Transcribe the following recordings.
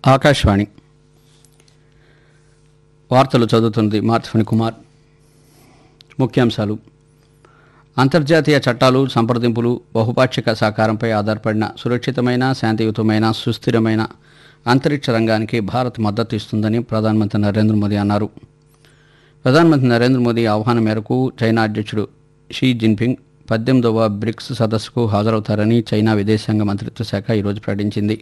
ఆకాశవాణి వార్తలు చదువుతుంది మార్తిఫణి కుమార్. ముఖ్యాంశాలు: అంతర్జాతీయ చట్టాలు, సంప్రదింపులు, బహుపాక్షిక సహకారంపై ఆధారపడిన సురక్షితమైన, శాంతియుతమైన, సుస్థిరమైన అంతరిక్ష రంగానికి భారత్ మద్దతు ఇస్తుందని ప్రధానమంత్రి నరేంద్ర మోదీ అన్నారు. ప్రధానమంత్రి నరేంద్ర మోదీ ఆహ్వానం మేరకు చైనా అధ్యక్షుడు షీ జిన్పింగ్ 18వ బ్రిక్స్ సదస్సుకు హాజరవుతారని చైనా విదేశాంగ మంత్రిత్వ శాఖ ఈరోజు ప్రకటించింది.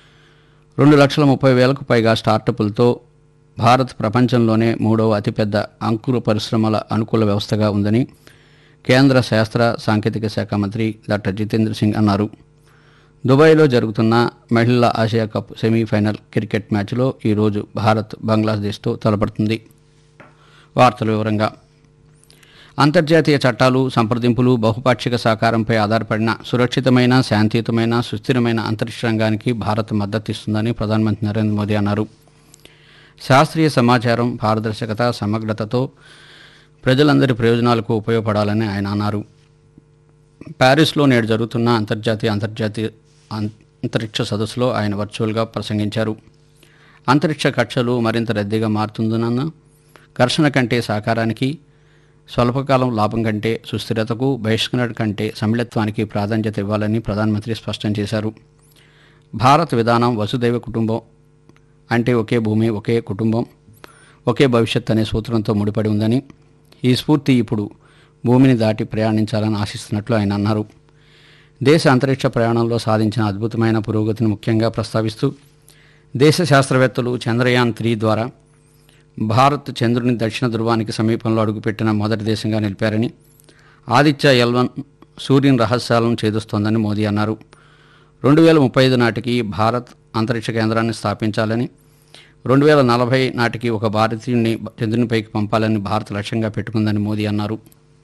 2,30,000కు పైగా స్టార్టప్లతో భారత్ ప్రపంచంలోనే 3వ అతిపెద్ద అంకుర పరిశ్రమల అనుకూల వ్యవస్థగా ఉందని కేంద్ర శాస్త్ర సాంకేతిక శాఖ మంత్రి డాక్టర్ జితేంద్ర సింగ్ అన్నారు. దుబాయ్లో జరుగుతున్న మహిళల ఆసియా కప్ సెమీఫైనల్ క్రికెట్ మ్యాచ్లో ఈరోజు భారత్ బంగ్లాదేశ్తో తలపడుతుంది. వార్తల వివరంగా: అంతర్జాతీయ చట్టాలు, సంప్రదింపులు, బహుపాక్షిక సహకారంపై ఆధారపడిన సురక్షితమైన, శాంతియుతమైన, సుస్థిరమైన అంతరిక్ష రంగానికి భారత్ మద్దతు ఇస్తుందని ప్రధానమంత్రి నరేంద్ర మోదీ అన్నారు. శాస్త్రీయ సమాచారం, పారదర్శకత, సమగ్రతతో ప్రజలందరి ప్రయోజనాలకు ఉపయోగపడాలని ఆయన అన్నారు. ప్యారిస్లో నేడు జరుగుతున్న అంతర్జాతీయ అంతరిక్ష సదస్సులో ఆయన వర్చువల్గా ప్రసంగించారు. అంతరిక్ష కక్షలు మరింత రద్దీగా మారుతుందన్న ఘర్షణ కంటే సహకారానికి, స్వల్పకాలం లాభం కంటే సుస్థిరతకు, బహిష్కరణ కంటే సమ్మిళత్వానికి ప్రాధాన్యత ఇవ్వాలని ప్రధానమంత్రి స్పష్టం చేశారు. భారత్ విధానం వసుదైవ కుటుంబం అంటే ఒకే భూమి, ఒకే కుటుంబం, ఒకే భవిష్యత్ అనే సూత్రంతో ముడిపడి ఉందని, ఈ స్ఫూర్తి ఇప్పుడు భూమిని దాటి ప్రయాణించాలని ఆశిస్తున్నట్లు ఆయన అన్నారు. దేశ అంతరిక్ష ప్రయాణంలో సాధించిన అద్భుతమైన పురోగతిని ముఖ్యంగా ప్రస్తావిస్తూ, దేశ శాస్త్రవేత్తలు చంద్రయాన్-3 ద్వారా భారత్ చంద్రుని దక్షిణ ధృవానికి సమీపంలో అడుగుపెట్టిన మొదటి దేశంగా నిలిపారని, ఆదిత్య L1 సూర్యుని రహస్యాలను ఛేదిస్తోందని మోదీ అన్నారు. 2035 నాటికి భారత్ అంతరిక్ష కేంద్రాన్ని స్థాపించాలని, 2040 నాటికి ఒక భారతీయుడిని చంద్రునిపైకి పంపాలని భారత్ లక్ష్యంగా పెట్టుకుందని మోదీ అన్నారు.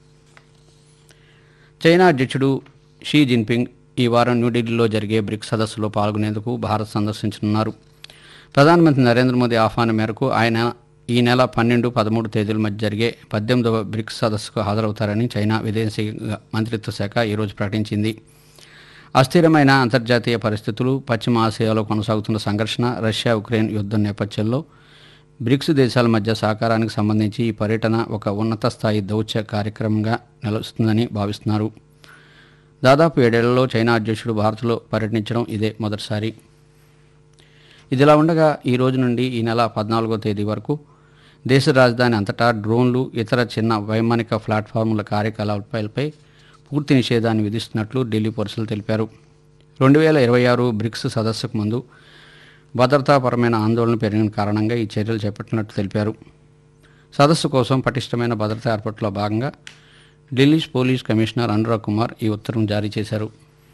చైనా అధ్యక్షుడు షీ జిన్పింగ్ ఈ వారం న్యూఢిల్లీలో జరిగే బ్రిక్స్ సదస్సులో పాల్గొనేందుకు భారత్ సందర్శించనున్నారు. ప్రధానమంత్రి నరేంద్ర మోదీ ఆహ్వానం మేరకు ఆయన ఈ నెల 12, 13 తేదీల మధ్య జరిగే 18వ బ్రిక్స్ సదస్సుకు హాజరవుతారని చైనా విదేశాంగ మంత్రిత్వ శాఖ ఈరోజు ప్రకటించింది. అస్థిరమైన అంతర్జాతీయ పరిస్థితులు, పశ్చిమ ఆసియాలో కొనసాగుతున్న సంఘర్షణ, రష్యా ఉక్రెయిన్ యుద్ధం నేపథ్యంలో బ్రిక్స్ దేశాల మధ్య సహకారానికి సంబంధించి ఈ పర్యటన ఒక ఉన్నత స్థాయి దౌత్య కార్యక్రమంగా నిలుస్తుందని భావిస్తున్నారు. దాదాపు 7 ఏళ్లలో చైనా అధ్యక్షుడు భారత్లో పర్యటించడం ఇదే మొదటిసారి. ఇదిలా ఉండగా ఈ రోజు నుండి ఈ నెల 14వ తేదీ వరకు దేశ రాజధాని అంతటా డ్రోన్లు, ఇతర చిన్న వైమానిక ప్లాట్ఫామ్ల కార్యకలాపాలపై పూర్తి నిషేధాన్ని విధిస్తున్నట్లు ఢిల్లీ పోలీసులు తెలిపారు. 2026 బ్రిక్స్ సదస్సుకు ముందు భద్రతాపరమైన ఆందోళన పెరిగిన కారణంగా ఈ చర్యలు చేపట్టినట్లు తెలిపారు. సదస్సు కోసం పటిష్టమైన భద్రతా ఏర్పాట్లో భాగంగా ఢిల్లీ పోలీస్ కమిషనర్ అనురాగ్ కుమార్ ఈ ఉత్తర్వును జారీ చేశారు.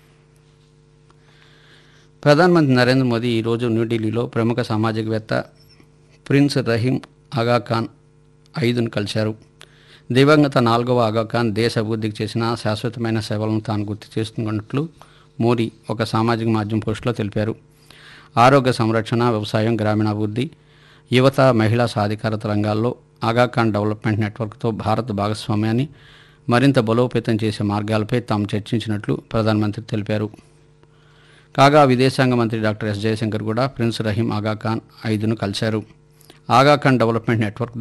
ప్రధానమంత్రి నరేంద్ర మోదీ ఈరోజు న్యూఢిల్లీలో ప్రముఖ సామాజికవేత్త ప్రిన్స్ రహీం ఆగాఖాన్ 5ను కలిశారు. దివంగత 4వ ఆగాఖాన్ దేశ అభివృద్ధికి చేసిన శాశ్వతమైన సేవలను తాను గుర్తు చేస్తున్నట్లు మోదీ ఒక సామాజిక మాధ్యమం పోస్టులో తెలిపారు. ఆరోగ్య సంరక్షణ, వ్యవసాయం, గ్రామీణాభివృద్ధి, యువత, మహిళా సాధికారత రంగాల్లో ఆగాఖాన్ డెవలప్మెంట్ నెట్వర్క్తో భారత్ భాగస్వామ్యాన్ని మరింత బలోపేతం చేసే మార్గాలపై తాము చర్చించినట్లు ప్రధానమంత్రి తెలిపారు. కాగా విదేశాంగ మంత్రి డాక్టర్ ఎస్ జయశంకర్ కూడా ప్రిన్స్ రహీం ఆగాఖాన్ 5ను కలిశారు. Aga Khan development network